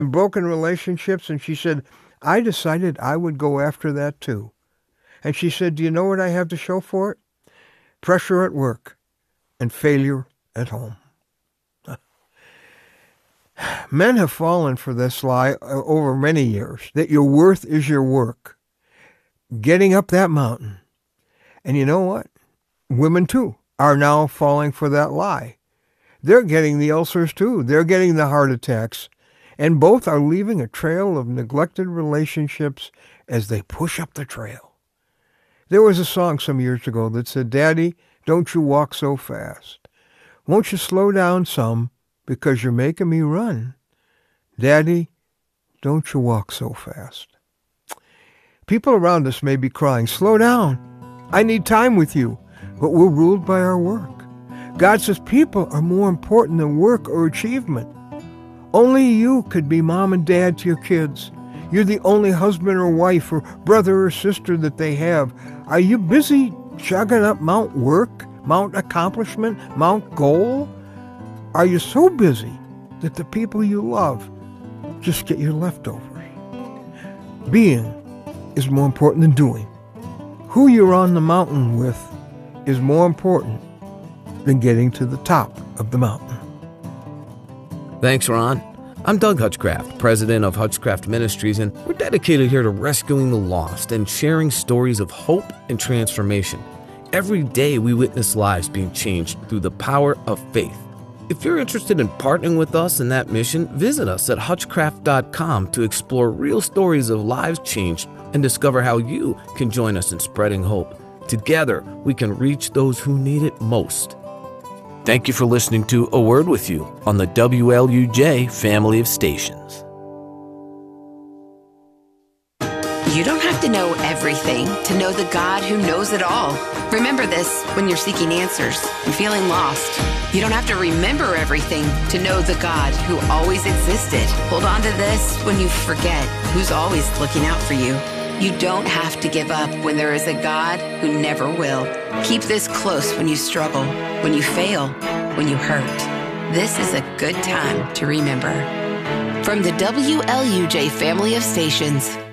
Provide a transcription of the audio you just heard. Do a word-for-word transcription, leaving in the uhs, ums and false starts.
broken relationships, and she said, I decided I would go after that too. And she said, do you know what I have to show for it? Pressure at work and failure at home. Men have fallen for this lie over many years, that your worth is your work. Getting up that mountain. And you know what? Women, too, are now falling for that lie. They're getting the ulcers, too. They're getting the heart attacks. And both are leaving a trail of neglected relationships as they push up the trail. There was a song some years ago that said, Daddy, don't you walk so fast. Won't you slow down some because you're making me run? Daddy, don't you walk so fast. People around us may be crying, slow down. I need time with you. But we're ruled by our work. God says people are more important than work or achievement. Only you could be mom and dad to your kids. You're the only husband or wife or brother or sister that they have. Are you busy chugging up Mount Work, Mount Accomplishment, Mount Goal? Are you so busy that the people you love just get your leftovers? Being is more important than doing. Who you're on the mountain with is more important than getting to the top of the mountain. Thanks, Ron. I'm Doug Hutchcraft, president of Hutchcraft Ministries, and we're dedicated here to rescuing the lost and sharing stories of hope and transformation. Every day we witness lives being changed through the power of faith. If you're interested in partnering with us in that mission, visit us at hutchcraft dot com to explore real stories of lives changed and discover how you can join us in spreading hope. Together, we can reach those who need it most. Thank you for listening to A Word With You on the W L U J family of stations. You don't have to know everything to know the God who knows it all. Remember this when you're seeking answers and feeling lost. You don't have to remember everything to know the God who always existed. Hold on to this when you forget who's always looking out for you. You don't have to give up when there is a God who never will. Keep this close when you struggle, when you fail, when you hurt. This is a good time to remember. From the W L U J family of stations,